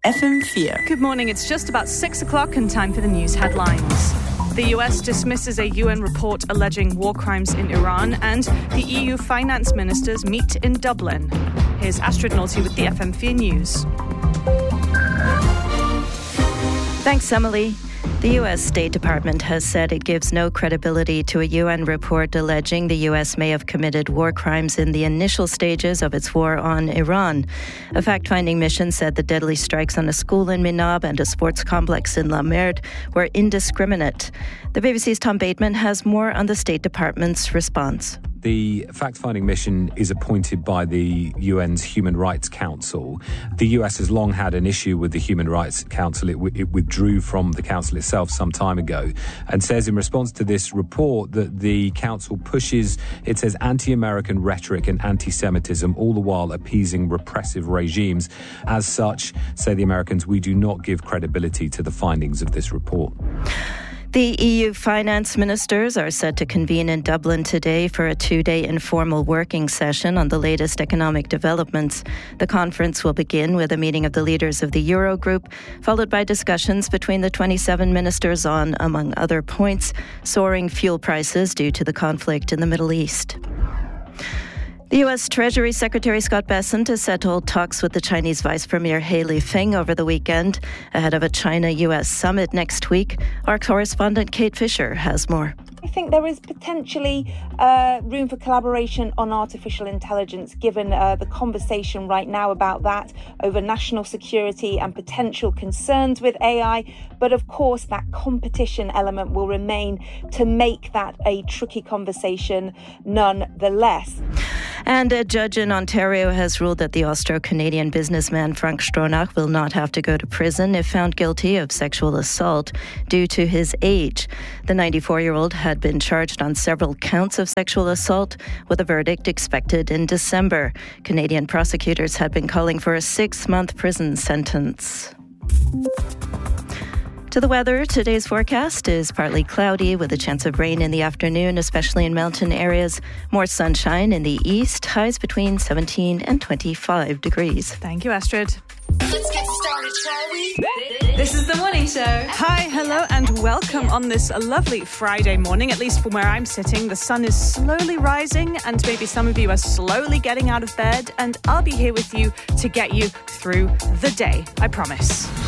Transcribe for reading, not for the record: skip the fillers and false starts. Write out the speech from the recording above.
FM4. Good morning. It's just about 6 o'clock and time for the news headlines. The US dismisses a UN report alleging war crimes in Iran, and the EU finance ministers meet in Dublin. Here's Astrid Nolte with the FM4 News. Thanks, Emily. The U.S. State Department has said it gives no credibility to a UN report alleging the U.S. may have committed war crimes in the initial stages of its war on Iran. A fact-finding mission said the deadly strikes on a school in Minab and a sports complex in La Merde were indiscriminate. The BBC's Tom Bateman has more on the State Department's response. The fact-finding mission is appointed by the UN's Human Rights Council. The US has long had an issue with the Human Rights Council. It withdrew from the council itself some time ago and says in response to this report that the council pushes, it says, anti-American rhetoric and anti-Semitism, all the while appeasing repressive regimes. As such, say the Americans, we do not give credibility to the findings of this report. The EU finance ministers are set to convene in Dublin today for a two-day informal working session on the latest economic developments. The conference will begin with a meeting of the leaders of the Eurogroup, followed by discussions between the 27 ministers on, among other points, soaring fuel prices due to the conflict in the Middle East. The U.S. Treasury Secretary Scott Bessent has settled talks with the Chinese Vice Premier He Lifeng over the weekend, ahead of a China-U.S. summit next week. Our correspondent Kate Fisher has more. I think there is potentially room for collaboration on artificial intelligence, given the conversation right now about that over national security and potential concerns with AI. But of course, that competition element will remain to make that a tricky conversation nonetheless. And a judge in Ontario has ruled that the Austro-Canadian businessman Frank Stronach will not have to go to prison if found guilty of sexual assault due to his age. The 94-year-old had been charged on several counts of sexual assault, with a verdict expected in December. Canadian prosecutors had been calling for a 6-month prison sentence. To the weather, today's forecast is partly cloudy with a chance of rain in the afternoon, especially in mountain areas. More sunshine in the east, highs between 17 and 25 degrees. Thank you, Astrid. Let's get started, shall we? This is The Morning Show. Hi, hello, and welcome on this lovely Friday morning. At least from where I'm sitting, the sun is slowly rising, and maybe some of you are slowly getting out of bed, and I'll be here with you to get you through the day, I promise.